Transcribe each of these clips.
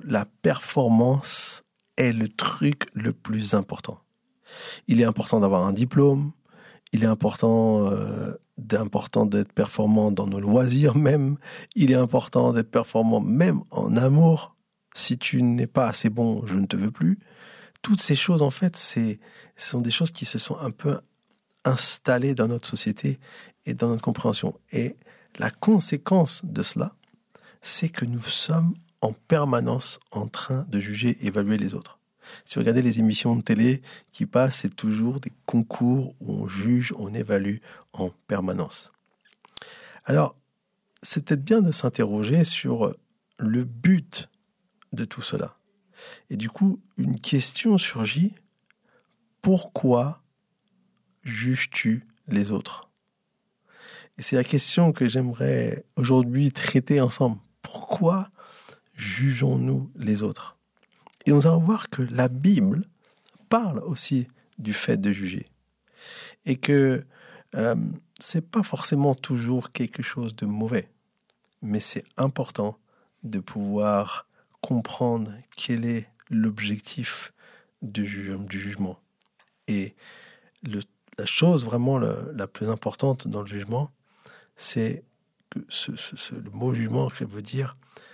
la performance est le truc le plus important. Il est important d'avoir un diplôme, il est important d'être performant dans nos loisirs même, il est important d'être performant même en amour. Si tu n'es pas assez bon, je ne te veux plus. Toutes ces choses, en fait, ce sont des choses qui se sont un peu installées dans notre société et dans notre compréhension. Et la conséquence de cela, c'est que nous sommes en permanence en train de juger et évaluer les autres. Si vous regardez les émissions de télé qui passent, c'est toujours des concours où on juge, on évalue en permanence. Alors, c'est peut-être bien de s'interroger sur le but de tout cela. Et du coup, une question surgit. Pourquoi juges-tu les autres ? Et c'est la question que j'aimerais aujourd'hui traiter ensemble. Pourquoi jugeons-nous les autres ? Et nous allons voir que la Bible parle aussi du fait de juger. Et que c'est pas forcément toujours quelque chose de mauvais. Mais c'est important de pouvoir comprendre quel est l'objectif du jugement. Et la chose vraiment la plus importante dans le jugement, c'est que le mot jugement veut dire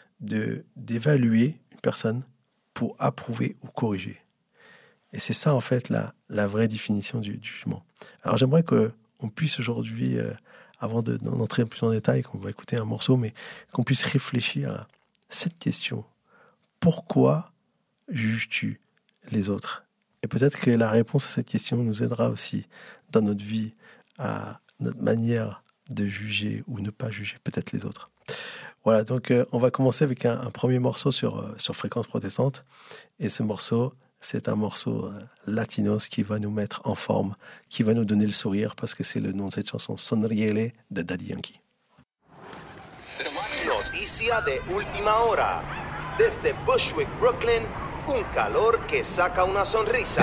d'évaluer une personne pour approuver ou corriger. Et c'est ça, en fait, la vraie définition du jugement. Alors, j'aimerais qu'on puisse aujourd'hui, avant d'entrer plus en détail, qu'on va écouter un morceau, mais qu'on puisse réfléchir à cette question. Pourquoi juges-tu les autres ? Et peut-être que la réponse à cette question nous aidera aussi dans notre vie, à notre manière de juger ou ne pas juger peut-être les autres. Voilà, donc on va commencer avec un premier morceau sur Fréquence Protestante. Et ce morceau, c'est un morceau latinos qui va nous mettre en forme, qui va nous donner le sourire, parce que c'est le nom de cette chanson, Sonriele de Daddy Yankee. Noticia de última hora. Desde Bushwick, Brooklyn, un calor que saca una sonrisa.